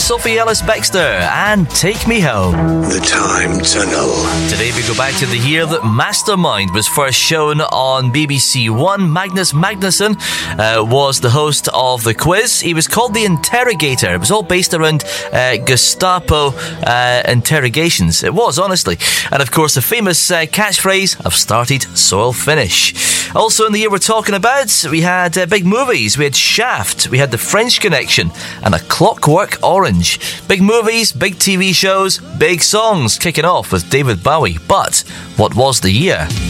Sophie Ellis-Bextor and Take Me Home. The Time Tunnel. Today we go back to the year that Mastermind was first shown on BBC One. Magnus Magnusson was the host of the quiz. He was called The Interrogator. It was all based around Gestapo interrogations. It was, honestly. And of course the famous catchphrase, I've started, so I'll finish. Also in the year we're talking about, we had big movies. We had Shaft, we had The French Connection, and A Clockwork Orange. Big movies, big TV shows, big songs, kicking off with David Bowie. But what was the year?